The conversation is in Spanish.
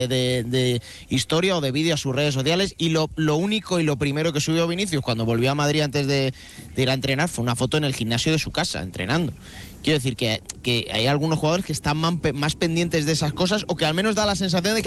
de historia o de vídeo a sus redes sociales, y lo único y lo primero que subió Vinicius cuando volvió a Madrid antes de ir a entrenar fue una foto en el gimnasio de su casa, entrenando. Quiero decir que hay algunos jugadores que están más pendientes de esas cosas, o que al menos da la sensación de que